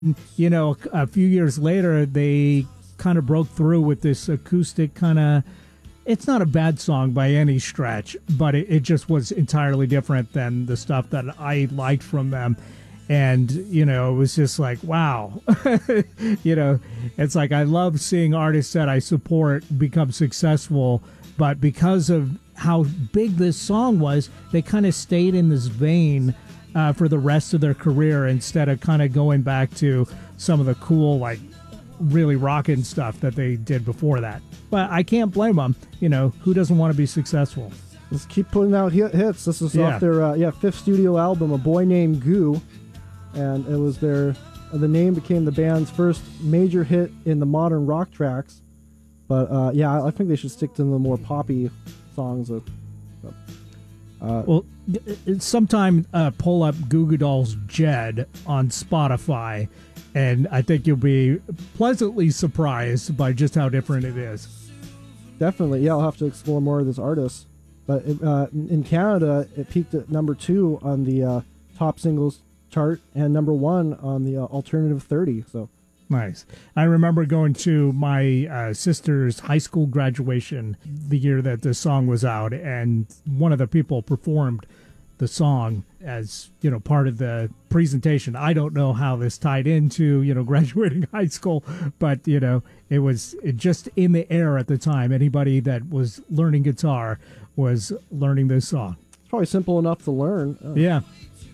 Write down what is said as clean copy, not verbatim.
You know, a few years later, they kind of broke through with this acoustic kind of. It's not a bad song by any stretch, but it just was entirely different than the stuff that I liked from them. And, you know, it was just like, wow. You know, it's like I love seeing artists that I support become successful, but because of how big this song was, they kind of stayed in this vein for the rest of their career instead of kind of going back to some of the cool, like, really rocking stuff that they did before that. But I can't blame them. You know, who doesn't want to be successful? Let's keep putting out hits. This is off their fifth studio album, A Boy Named Goo. And it was the name became the band's first major hit in the modern rock tracks. But I think they should stick to the more poppy songs. Well, sometime pull up Goo Goo Dolls Jed on Spotify, and I think you'll be pleasantly surprised by just how different it is. Definitely, yeah, I'll have to explore more of this artist. But in Canada, it peaked at number 2 on the top singles chart and number 1 on the alternative 30. So nice. I remember going to my sister's high school graduation the year that this song was out, and one of the people performed the song as, you know, part of the presentation. I don't know how this tied into, you know, graduating high school, but, you know, it was just in the air at the time. Anybody that was learning guitar was learning this song. It's probably simple enough to learn. Yeah.